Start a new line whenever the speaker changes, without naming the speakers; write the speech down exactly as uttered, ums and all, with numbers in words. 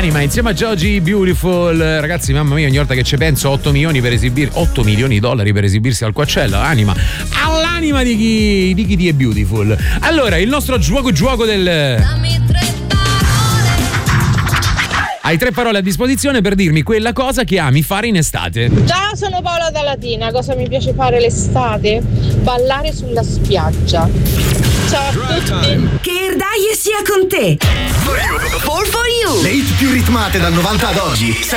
Anima insieme a Joji Beautiful. Ragazzi, mamma mia, ogni volta che ci penso, otto milioni per esibire otto milioni di dollari per esibirsi al Coachella. Anima all'anima di chi di chi di è Beautiful. Allora, il nostro gioco gioco del Hai tre parole a disposizione per dirmi quella cosa che ami fare in estate.
Ciao, sono Paola da Latina. Cosa mi piace fare l'estate? Ballare sulla spiaggia. Ciao a tutti.
Che Erdaie sia con te.
For you. For you. Le hit più ritmate dal novanta ad oggi.